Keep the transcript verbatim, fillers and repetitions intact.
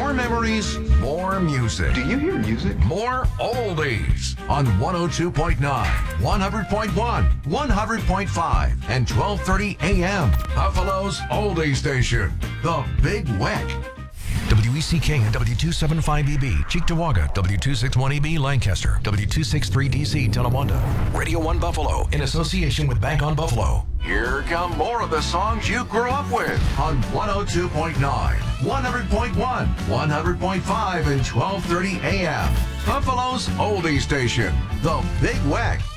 More memories, more music. Do you hear music? More oldies on one oh two point nine, one hundred point one, one hundred point five, and twelve thirty A M. Buffalo's oldie station, The Big Weck. W E C K and W two seventy-five E B, Cheektowaga, W two sixty-one E B, Lancaster, W two sixty-three D C, Tonawanda. Radio one Buffalo, in association with Bank on Buffalo. Here come more of the songs you grew up with on one oh two point nine, one hundred point one, one hundred point five, and twelve thirty A M. Buffalo's oldie station, The Big Weck.